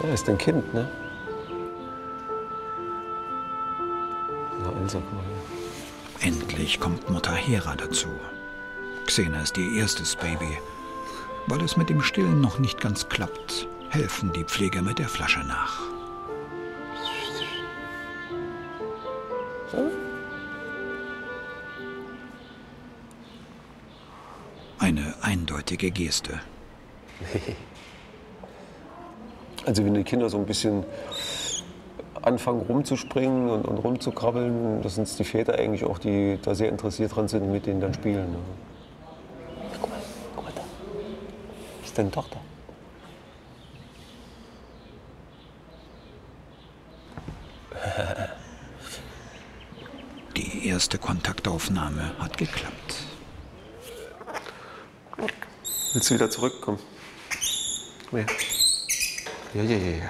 Ja, ist ein Kind, ne? Ja, Elsa, guck mal her. Endlich kommt Mutter Hera dazu. Xena ist ihr erstes Baby. Weil es mit dem Stillen noch nicht ganz klappt, helfen die Pfleger mit der Flasche nach. Eine eindeutige Geste. Also wenn die Kinder so ein bisschen anfangen rumzuspringen und rumzukrabbeln, das sind die Väter eigentlich auch, die da sehr interessiert dran sind, mit denen dann spielen. Ne? Guck mal da. Das ist deine Tochter. Die erste Kontaktaufnahme hat geklappt. Willst du wieder zurückkommen? Komm her. Ja.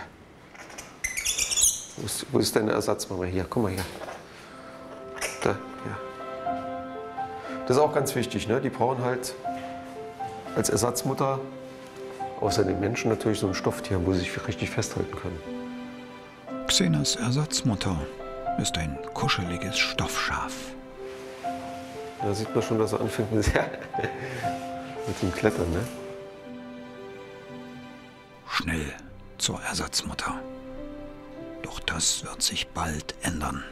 Wo ist deine Ersatzmama? Hier, guck mal hier. Da, ja. Das ist auch ganz wichtig, ne? Die brauchen halt als Ersatzmutter außer den Menschen natürlich so ein Stofftier, wo sie sich richtig festhalten können. Xenas Ersatzmutter ist ein kuscheliges Stoffschaf. Da sieht man schon, dass er anfängt mit dem Klettern, ne? Schnell zur Ersatzmutter. Doch das wird sich bald ändern.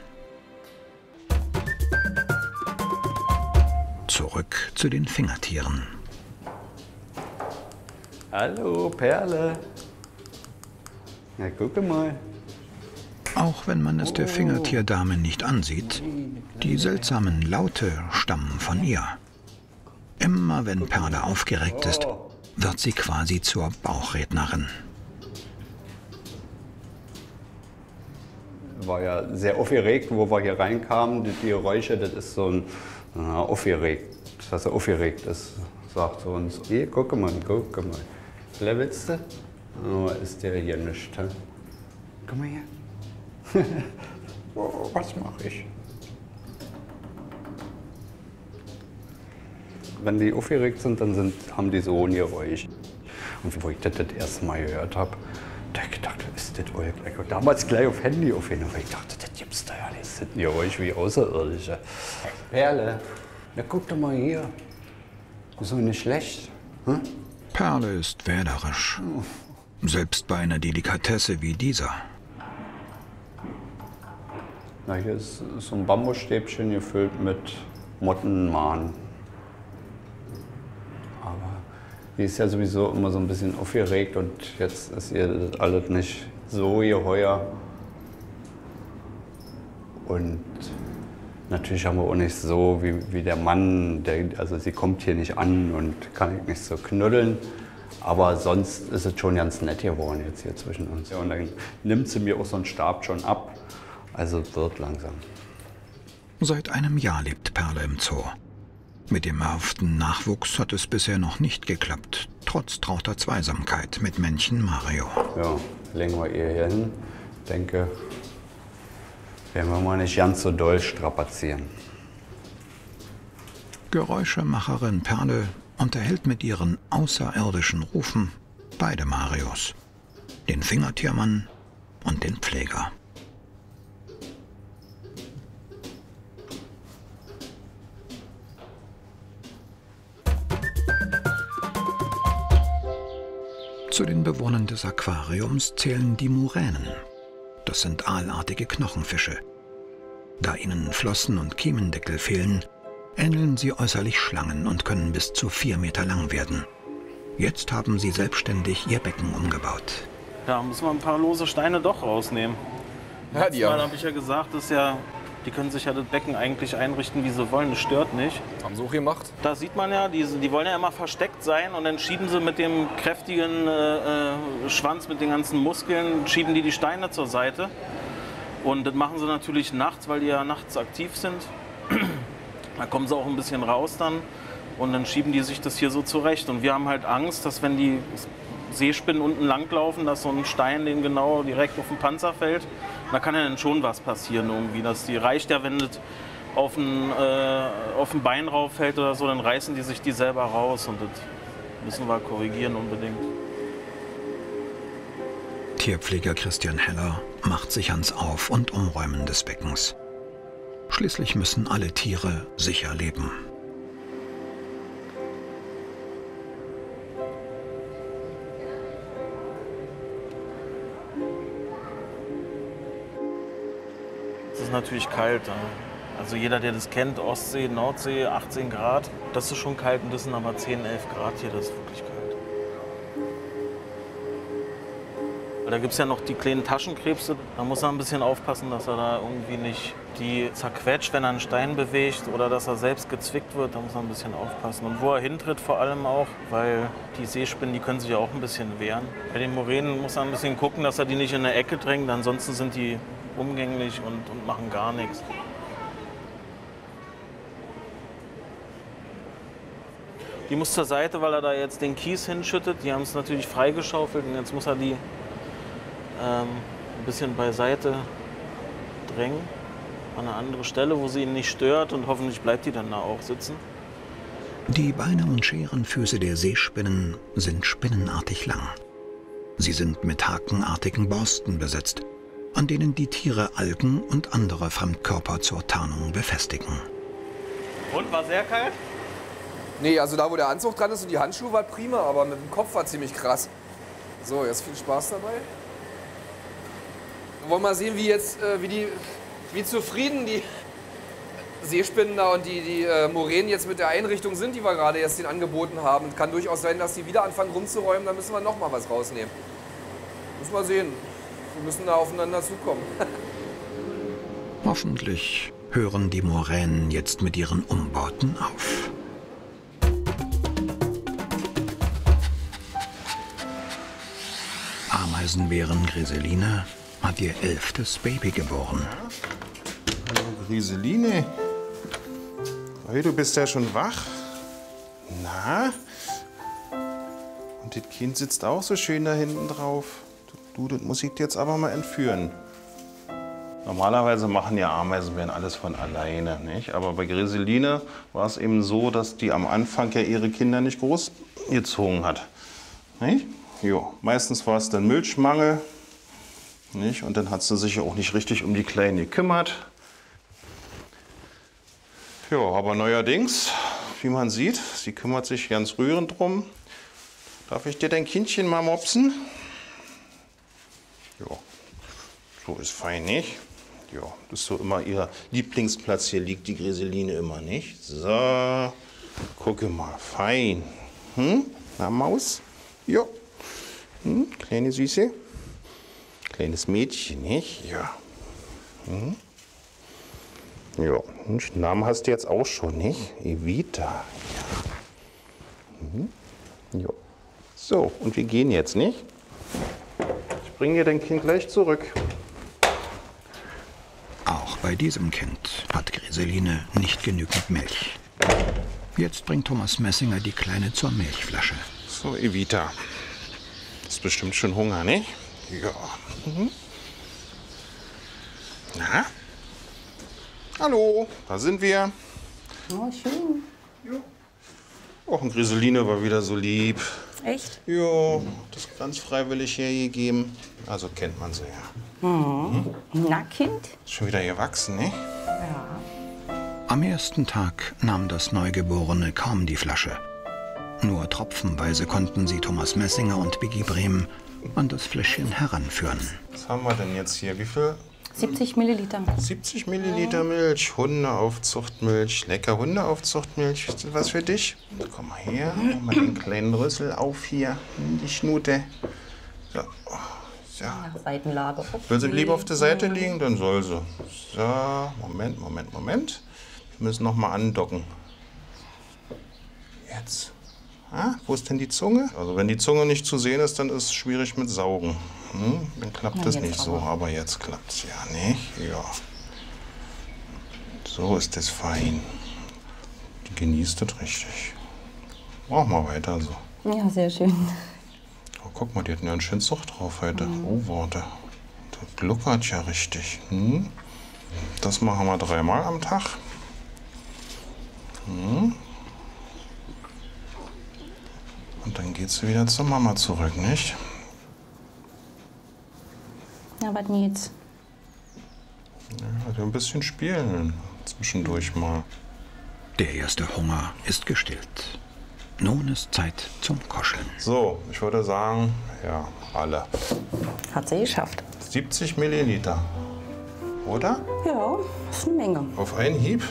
Zurück zu den Fingertieren. Hallo, Perle. Na, guck mal. Auch wenn man es der Fingertierdame nicht ansieht, die seltsamen Laute stammen von ihr. Immer wenn Perle aufgeregt ist, wird sie quasi zur Bauchrednerin. War ja sehr aufgeregt, wo wir hier reinkamen. Die Geräusche, das ist so ein aufgeregt, dass er aufgeregt ist, sagt er uns. Hier, guck mal. Levelst du? Oh, ist der hier nicht. He? Komm mal her. Oh, was mache ich? Wenn die aufgeregt sind, dann haben die so ein Geräusch. Und wo ich das erste Mal gehört habe, da hab ich gedacht, ist das euer gleich? Damals gleich auf Handy aufgenommen, weil ich dachte, das gibt's da ja nicht. Das ist ein Geräusch wie Außerirdische. Perle, na guck doch mal hier. Ist doch nicht schlecht. Hm? Perle ist wählerisch. Selbst bei einer Delikatesse wie dieser. Na, hier ist so ein Bambusstäbchen gefüllt mit Mottenmahn. Aber die ist ja sowieso immer so ein bisschen aufgeregt und jetzt ist ihr das alles nicht so geheuer. Und natürlich haben wir auch nicht so wie der Mann, also sie kommt hier nicht an und kann nicht so knuddeln. Aber sonst ist es schon ganz nett geworden jetzt hier zwischen uns. Ja, und dann nimmt sie mir auch so einen Stab schon ab. Also wird langsam. Seit einem Jahr lebt Perle im Zoo. Mit dem erhofften Nachwuchs hat es bisher noch nicht geklappt, trotz trauter Zweisamkeit mit Männchen Mario. Ja, legen wir ihr hier hin. Denke, werden wir mal nicht ganz so doll strapazieren. Geräuschemacherin Perle unterhält mit ihren außerirdischen Rufen beide Marios. Den Fingertiermann und den Pfleger. Zu den Bewohnern des Aquariums zählen die Muränen. Das sind aalartige Knochenfische. Da ihnen Flossen und Kiemendeckel fehlen, ähneln sie äußerlich Schlangen und können bis zu 4 Meter lang werden. Jetzt haben sie selbstständig ihr Becken umgebaut. Ja, müssen wir ein paar lose Steine doch rausnehmen. Ja, die Mal habe ich ja gesagt, dass ja, die können sich ja das Becken eigentlich einrichten, wie sie wollen. Das stört nicht. haben sie auch gemacht. Da sieht man ja, die wollen ja immer versteckt sein und dann schieben sie mit dem kräftigen Schwanz, mit den ganzen Muskeln, schieben die Steine zur Seite. Und das machen sie natürlich nachts, weil die ja nachts aktiv sind. Da kommen sie auch ein bisschen raus dann und dann schieben die sich das hier so zurecht. Und wir haben halt Angst, dass wenn die Seespinnen unten langlaufen, dass so ein Stein denen genau direkt auf den Panzer fällt. Da kann ja dann schon was passieren irgendwie. Die reicht ja, wenn das auf ein Bein rauf fällt oder so, dann reißen die sich die selber raus und das müssen wir korrigieren unbedingt. Tierpfleger Christian Heller macht sich ans Auf- und Umräumen des Beckens. Schließlich müssen alle Tiere sicher leben. Es ist natürlich kalt. Also jeder, der das kennt, Ostsee, Nordsee, 18 Grad, das ist schon kalt und das sind aber 10, 11 Grad hier, das ist wirklich kalt. Da gibt es ja noch die kleinen Taschenkrebse. Da muss er ein bisschen aufpassen, dass er da irgendwie nicht die zerquetscht, wenn er einen Stein bewegt oder dass er selbst gezwickt wird. Da muss er ein bisschen aufpassen. Und wo er hintritt vor allem auch, weil die Seespinnen, die können sich ja auch ein bisschen wehren. Bei den Muränen muss er ein bisschen gucken, dass er die nicht in eine Ecke drängt. Ansonsten sind die umgänglich und machen gar nichts. Die muss zur Seite, weil er da jetzt den Kies hinschüttet. Die haben es natürlich freigeschaufelt und jetzt muss er die ein bisschen beiseite drängen, an eine andere Stelle, wo sie ihn nicht stört und hoffentlich bleibt die dann da auch sitzen. Die Beine und Scherenfüße der Seespinnen sind spinnenartig lang. Sie sind mit hakenartigen Borsten besetzt, an denen die Tiere Algen und andere Fremdkörper zur Tarnung befestigen. Und, war sehr kalt? Nee, also da, wo der Anzug dran ist und die Handschuhe, war prima, aber mit dem Kopf war ziemlich krass. So, jetzt viel Spaß dabei. Wir wollen mal sehen, wie zufrieden die Seespinnen da und die Muränen jetzt mit der Einrichtung sind, die wir gerade jetzt denen angeboten haben. Kann durchaus sein, dass die wieder anfangen rumzuräumen, dann müssen wir noch mal was rausnehmen. Müssen wir sehen. Wir müssen da aufeinander zukommen. Hoffentlich hören die Muränen jetzt mit ihren Umbauten auf. Ameisenbären Griseline hat ihr 11. Baby geboren. Hallo Griseline. Hey, du bist ja schon wach. Na? Und das Kind sitzt auch so schön da hinten drauf. Du, das muss ich dir jetzt aber mal entführen. Normalerweise machen ja Ameisenbären alles von alleine, nicht? Aber bei Griseline war es eben so, dass die am Anfang ja ihre Kinder nicht großgezogen hat. Nicht? Jo, meistens war es dann Milchmangel. Nicht? Und dann hat sie sich ja auch nicht richtig um die Kleinen gekümmert. Ja, aber neuerdings, wie man sieht, sie kümmert sich ganz rührend drum. Darf ich dir dein Kindchen mal mopsen? Ja, so ist fein, nicht? Ja, das ist so immer ihr Lieblingsplatz. Hier liegt die Griseline immer, nicht? So, gucke mal, fein. Na, Maus? Ja. Kleine Süße. Kleines Mädchen, nicht? Ja. Ja, einen Namen hast du jetzt auch schon, nicht? Evita. Ja. Ja. So, und wir gehen jetzt, nicht? Ich bringe dir dein Kind gleich zurück. Auch bei diesem Kind hat Griseline nicht genügend Milch. Jetzt bringt Thomas Messinger die Kleine zur Milchflasche. So, Evita. Hast bestimmt schon Hunger, nicht? Ja. Na? Hallo, da sind wir. Oh, schön. Ja. Auch ein Griseline war wieder so lieb. Echt? Ja, das ganz freiwillig hergegeben. Also kennt man sie ja. Na, Kind? Ist schon wieder gewachsen, ne? Ja. Am ersten Tag nahm das Neugeborene kaum die Flasche. Nur tropfenweise konnten sie Thomas Messinger und Biggie Brehm an das Fläschchen heranführen. Was haben wir denn jetzt hier? Wie viel? 70 Milliliter. 70 Milliliter Milch. Hundeaufzuchtmilch. Lecker Hundeaufzuchtmilch. Ist das was für dich? Komm mal her. Mach mal den kleinen Rüssel auf hier. In die Schnute. So. So. Nach Seitenlage. Okay. Will sie lieber auf der Seite liegen? Dann soll sie. So. Moment. Wir müssen noch mal andocken. Jetzt. Wo ist denn die Zunge? Also wenn die Zunge nicht zu sehen ist, dann ist es schwierig mit Saugen. Dann klappt das nicht so, aber jetzt klappt es ja, nicht? Ja. So ist das fein. Die genießt das richtig. Mach mal weiter so. Ja, sehr schön. Oh, guck mal, die hatten ja einen schönen Zucht drauf heute. Oh, warte. Das gluckert ja richtig. Das machen wir 3-mal am Tag. Und dann geht sie wieder zur Mama zurück, nicht? Ja, was denn jetzt? Also ein bisschen spielen zwischendurch mal. Der erste Hunger ist gestillt. Nun ist Zeit zum Kuscheln. So, ich würde sagen, ja, alle. Hat sie geschafft. 70 Milliliter. Oder? Ja, ist eine Menge. Auf einen Hieb?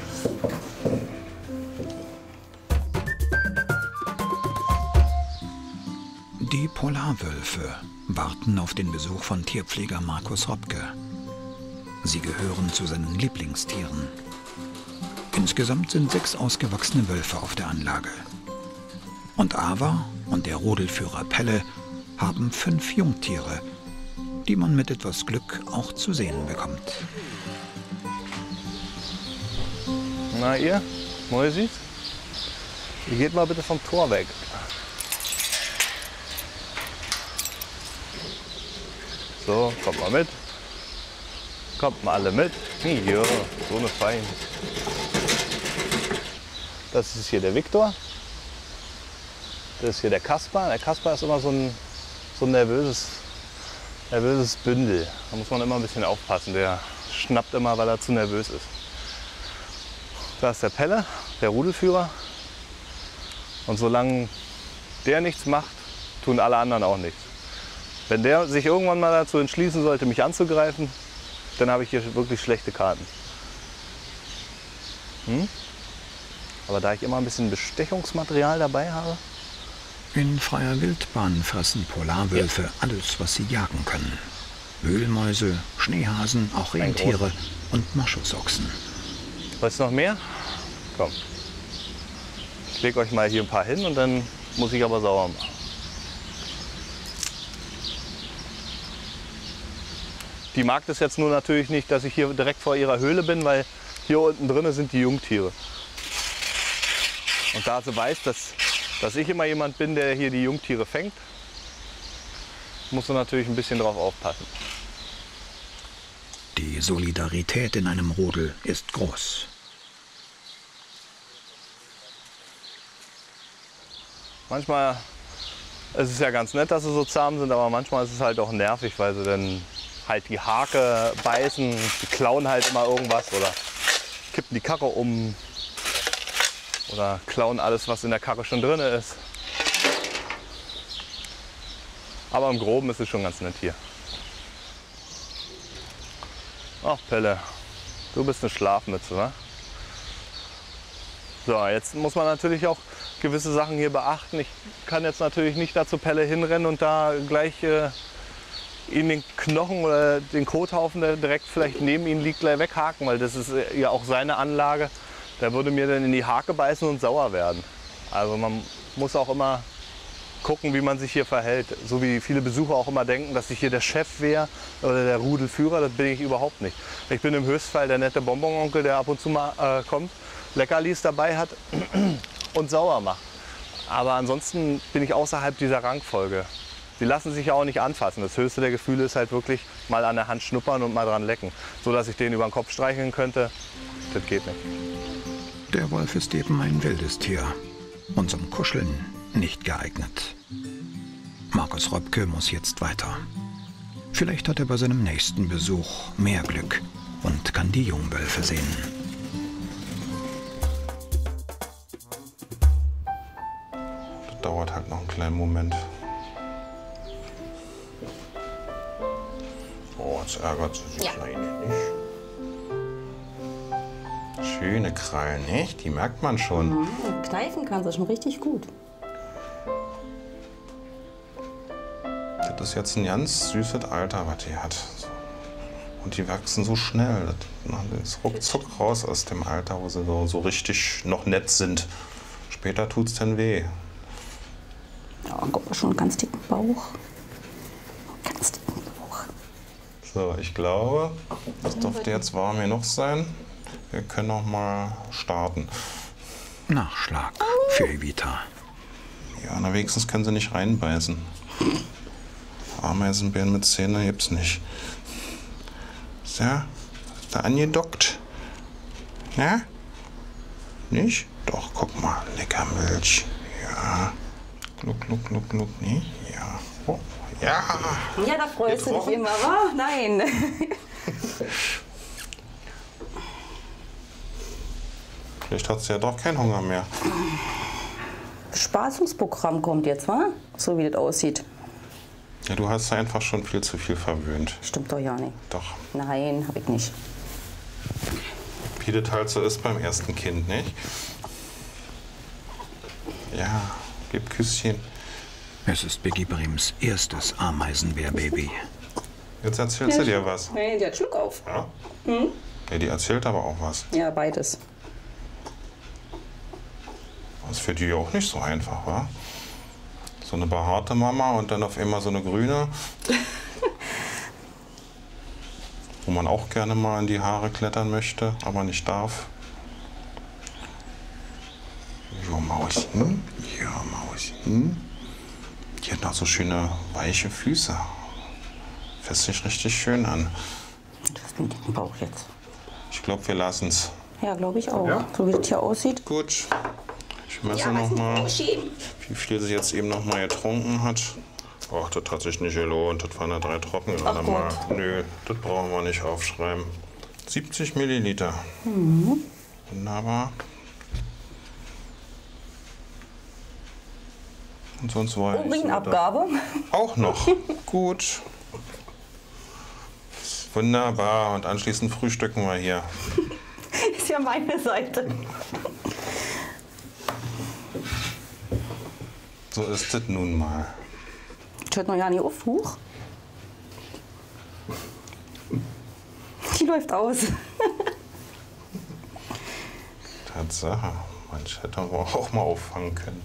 Die Polarwölfe warten auf den Besuch von Tierpfleger Markus Robke. Sie gehören zu seinen Lieblingstieren. Insgesamt sind 6 ausgewachsene Wölfe auf der Anlage. Und Ava und der Rudelführer Pelle haben 5 Jungtiere, die man mit etwas Glück auch zu sehen bekommt. Na ihr, Mäusis? Ihr geht mal bitte vom Tor weg. So, kommt mal mit. Kommt mal alle mit. Ja, so eine Fein. Das ist hier der Viktor. Das ist hier der Kaspar. Der Kaspar ist immer so ein nervöses Bündel. Da muss man immer ein bisschen aufpassen. Der schnappt immer, weil er zu nervös ist. Da ist der Pelle, der Rudelführer. Und solange der nichts macht, tun alle anderen auch nichts. Wenn der sich irgendwann mal dazu entschließen sollte, mich anzugreifen, dann habe ich hier wirklich schlechte Karten. Aber da ich immer ein bisschen Bestechungsmaterial dabei habe. In freier Wildbahn fressen Polarwölfe alles, was sie jagen können. Wühlmäuse, Schneehasen, auch Rentiere und Moschusochsen. Wollt's noch mehr? Komm. Ich lege euch mal hier ein paar hin und dann muss ich aber sauber machen. Die mag das jetzt nur natürlich nicht, dass ich hier direkt vor ihrer Höhle bin, weil hier unten drin sind die Jungtiere. Und da sie weiß, dass ich immer jemand bin, der hier die Jungtiere fängt, muss sie natürlich ein bisschen drauf aufpassen. Die Solidarität in einem Rudel ist groß. Manchmal ist es ja ganz nett, dass sie so zahm sind, aber manchmal ist es halt auch nervig, weil sie dann halt die Hake beißen, die klauen halt immer irgendwas oder kippen die Karre um oder klauen alles, was in der Karre schon drin ist. Aber im Groben ist es schon ganz nett hier. Ach Pelle, du bist eine Schlafmütze, wa? So, jetzt muss man natürlich auch gewisse Sachen hier beachten. Ich kann jetzt natürlich nicht da zur Pelle hinrennen und da gleich ihn den Knochen oder den Kothaufen, der direkt vielleicht neben ihm liegt, gleich weghaken, weil das ist ja auch seine Anlage. Der würde mir dann in die Hake beißen und sauer werden. Also man muss auch immer gucken, wie man sich hier verhält. So wie viele Besucher auch immer denken, dass ich hier der Chef wäre oder der Rudelführer, das bin ich überhaupt nicht. Ich bin im Höchstfall der nette Bonbononkel, der ab und zu mal kommt, Leckerlis dabei hat und sauer macht. Aber ansonsten bin ich außerhalb dieser Rangfolge. Die lassen sich ja auch nicht anfassen. Das höchste der Gefühle ist halt wirklich mal an der Hand schnuppern und mal dran lecken. So dass ich den über den Kopf streicheln könnte, das geht nicht. Der Wolf ist eben ein wildes Tier und zum Kuscheln nicht geeignet. Markus Robke muss jetzt weiter. Vielleicht hat er bei seinem nächsten Besuch mehr Glück und kann die Jungwölfe sehen. Das dauert halt noch einen kleinen Moment. Oh, jetzt ärgert sie sich Kleine nicht. Schöne Krallen, nicht? Die merkt man schon. Kneifen kann sie schon richtig gut. Das ist jetzt ein ganz süßes Alter, was die hat. Und die wachsen so schnell. Das ist ruckzuck raus aus dem Alter, wo sie so richtig noch nett sind. Später tut's dann weh. Ja, guck mal, schon einen ganz dicken Bauch. Ganz dicken Bauch. So, ich glaube, das dürfte jetzt warm genug sein. Wir können noch mal starten. Nachschlag für Evita. Ja, na wenigstens können sie nicht reinbeißen. Ameisenbären mit Zähnen gibt's nicht. So, ist da angedockt? Ja? Nicht? Doch, guck mal, lecker Milch. Ja. Gluck, gluck, gluck, gluck. Nee? Ja. Oh, Ja. Ja, da freust du dich immer, wa? Nein. Vielleicht hat sie ja doch keinen Hunger mehr. Bespaßungsprogramm kommt jetzt, wa? So wie das aussieht. Ja, du hast einfach schon viel zu viel verwöhnt. Stimmt doch ja nicht. Doch. Nein, hab ich nicht. Wie das halt so ist beim ersten Kind, nicht? Ja, gib Küsschen. Es ist Biggie Brems erstes Ameisenbärbaby. Jetzt erzählst du dir was. Nein, die hat Schluck auf. Ja? Ja, die erzählt aber auch was. Ja, beides. Das ist für die auch nicht so einfach, wa? So eine behaarte Mama und dann auf einmal so eine grüne. Wo man auch gerne mal in die Haare klettern möchte, aber nicht darf. Ja, Mauschen. Ja, Mauschen. Die hat noch so schöne, weiche Füße. Fässt sich richtig schön an. Das ist ein dicken Bauch jetzt. Ich glaube, wir lassen es. Ja, glaube ich auch. Ja? So wie das hier aussieht. Gut. Ich messe noch mal, wie viel sie jetzt eben noch mal getrunken hat. Ach, das hat sich nicht gelohnt. Das waren ja 3 Tropfen gerade mal. Nö, das brauchen wir nicht aufschreiben. 70 Milliliter. Wunderbar. Und sonst war ich Urinabgabe. auch noch. Gut. Wunderbar. Und anschließend frühstücken wir hier. Ist ja meine Seite. So ist es nun mal. Das hört noch ja nicht auf. Huch. Die läuft aus. Tatsache. Manch hätte man auch mal auffangen können.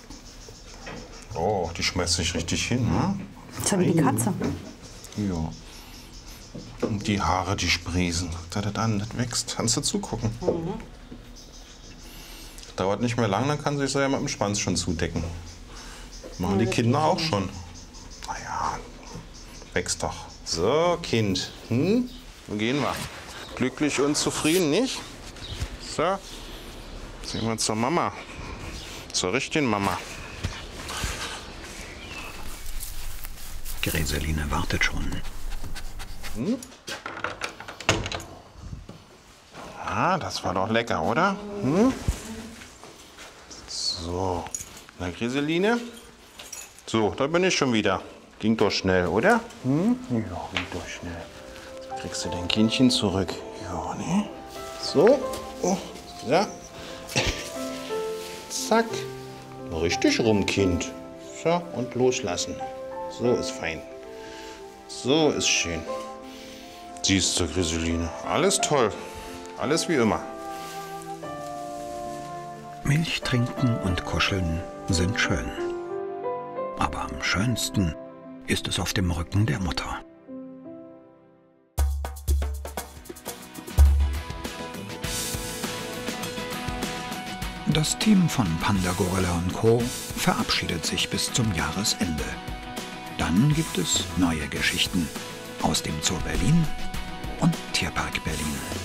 Oh, die schmeißt sich richtig hin, ne? Das ist wie die Katze. Ja. Und die Haare, die sprießen. Guck dir das an, das wächst. Kannst du zugucken. Dauert nicht mehr lang, dann kann sie sich so ja mit dem Schwanz schon zudecken. Machen die Kinder auch schon. Naja, wächst doch. So, Kind. Wo gehen wir? Glücklich und zufrieden, nicht? So, sehen wir zur Mama. Zur richtigen Mama. Gräseline wartet schon. Ah, das war doch lecker, oder? So, na Gräseline. So, da bin ich schon wieder. Ging doch schnell, oder? Ja, ging doch schnell. Jetzt kriegst du dein Kindchen zurück. Ja, ne? So. Oh, ja. Zack. Richtig rum, Kind. So, und loslassen. So ist fein. So ist schön. Siehst du, Gräseline. Alles toll. Alles wie immer. Milch trinken und kuscheln sind schön. Aber am schönsten ist es auf dem Rücken der Mutter. Das Team von Panda Gorilla & Co. verabschiedet sich bis zum Jahresende. Dann gibt es neue Geschichten aus dem Zoo Berlin und Tierpark Berlin.